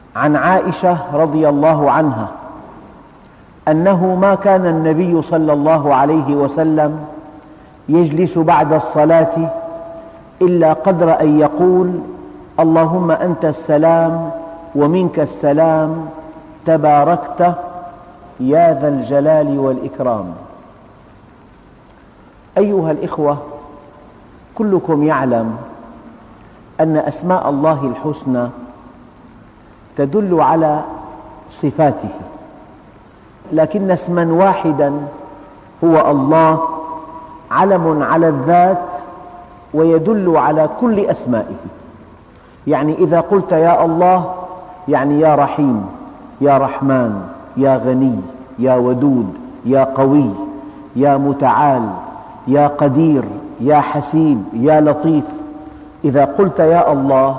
عن عائشة رضي الله عنها أنه ما كان النبي صلى الله عليه وسلم يجلس بعد الصلاة إلا قدر أن يقول: اللهم أنت السلام ومنك السلام تباركت يا ذا الجلال والإكرام. أيها الإخوة، كلكم يعلم أن أسماء الله الحسنى تدل على صفاته، لكن اسما واحدا هو الله علم على الذات ويدل على كل أسمائه. يعني إذا قلت يا الله يعني يا رحيم، يا رحمن، يا غني، يا ودود، يا قوي، يا متعال، يا قدير، يا حسيب، يا لطيف. إذا قلت يا الله،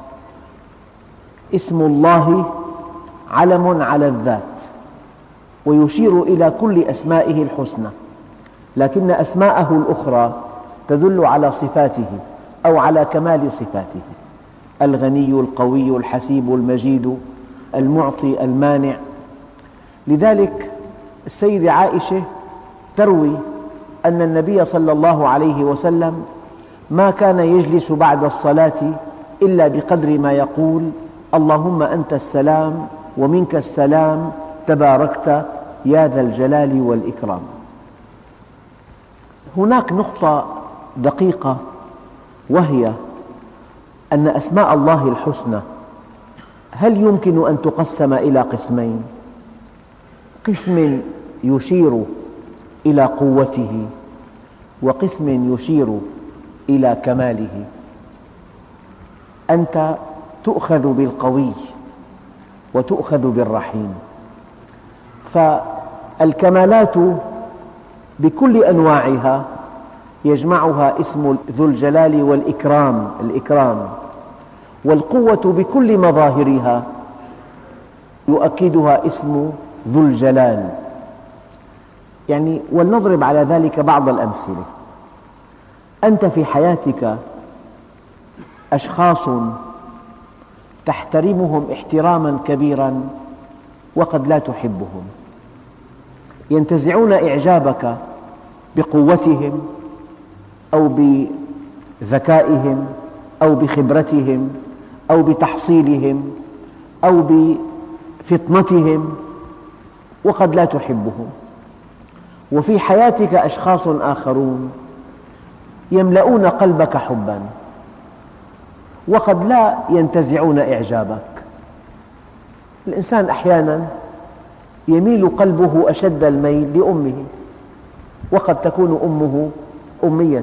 اسم الله علم على الذات ويشير إلى كل أسمائه الحسنى، لكن أسماءه الأخرى تدل على صفاته أو على كمال صفاته: الغني، القوي، الحسيب، المجيد، المعطي، المانع. لذلك السيدة عائشة تروي أن النبي صلى الله عليه وسلم ما كان يجلس بعد الصلاة إلا بقدر ما يقول: اللهم أنت السلام ومنك السلام تباركت يا ذا الجلال والإكرام. هناك نقطة دقيقة، وهي أن أسماء الله الحسنى هل يمكن أن تقسم إلى قسمين؟ قسم يشير إلى قوته، وقسم يشير إلى كماله. أنت تؤخذ بالقوي وتؤخذ بالرحيم، فالكمالات بكل أنواعها يجمعها اسم ذو الجلال والإكرام، الإكرام، والقوة بكل مظاهرها يؤكدها اسم ذو الجلال. يعني ولنضرب على ذلك بعض الأمثلة. أنت في حياتك أشخاص تحترمهم احتراما كبيرا وقد لا تحبهم، ينتزعون إعجابك بقوتهم أو بذكائهم أو بخبرتهم أو بتحصيلهم أو بفطنتهم وقد لا تحبهم. وفي حياتك أشخاص آخرون يملؤون قلبك حبا وقد لا ينتزعون إعجابك. الإنسان أحيانا يميل قلبه أشد الميل لأمه، وقد تكون أمه أمية،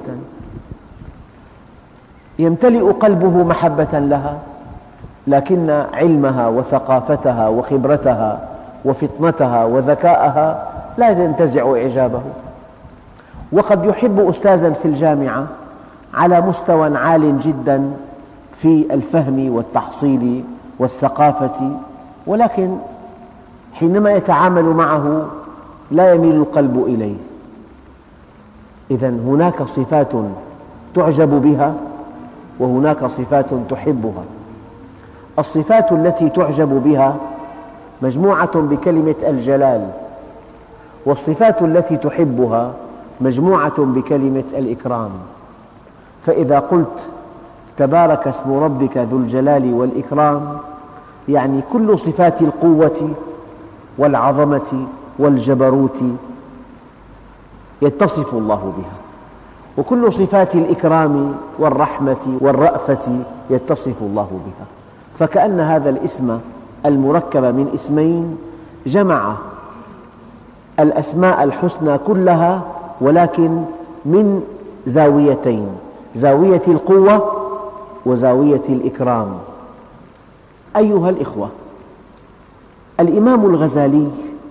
يمتلئ قلبه محبة لها، لكن علمها وثقافتها وخبرتها وفطنتها وذكاءها لا ينتزع إعجابه. وقد يحب أستاذا في الجامعة على مستوى عال جدا في الفهم والتحصيل والثقافة، ولكن حينما يتعامل معه لا يميل القلب إليه. إذن هناك صفات تعجب بها وهناك صفات تحبها. الصفات التي تعجب بها مجموعة بكلمة الجلال، والصفات التي تحبها مجموعة بكلمة الإكرام. فإذا قلت تبارك اسم ربك ذو الجلال والإكرام، يعني كل صفات القوة والعظمة والجبروت يتصف الله بها، وكل صفات الإكرام والرحمة والرأفة يتصف الله بها. فكأن هذا الاسم المركب من اسمين جمع الأسماء الحسنى كلها، ولكن من زاويتين: زاوية القوة وزاوية الإكرام. أيها الإخوة، الإمام الغزالي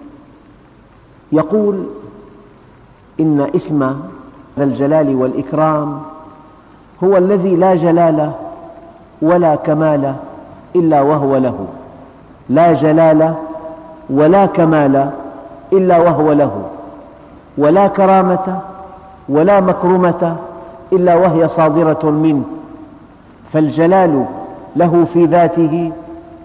يقول إن اسم ذا الجلال والإكرام هو الذي لا جلال ولا كمال إلا وهو له، لا جلال ولا كمال إلا وهو له، ولا كرامة ولا مكرمة إلا وهي صادرة منه. فالجلال له في ذاته